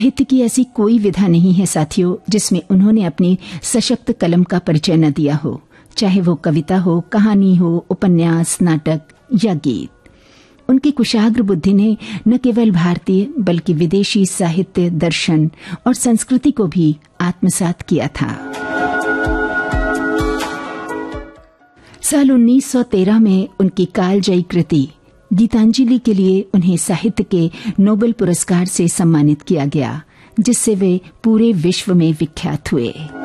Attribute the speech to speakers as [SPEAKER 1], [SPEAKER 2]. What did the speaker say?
[SPEAKER 1] साहित्य की ऐसी कोई विधा नहीं है साथियों जिसमें उन्होंने अपनी सशक्त कलम का परिचय न दिया हो, चाहे वो कविता हो, कहानी हो, उपन्यास, नाटक या गीत। उनकी कुशाग्र बुद्धि ने न केवल भारतीय बल्कि विदेशी साहित्य, दर्शन और संस्कृति को भी आत्मसात किया था। साल 1913 में उनकी कालजयी कृति गीतांजलि के लिए उन्हें साहित्य के नोबेल पुरस्कार से सम्मानित किया गया, जिससे वे पूरे विश्व में विख्यात हुए।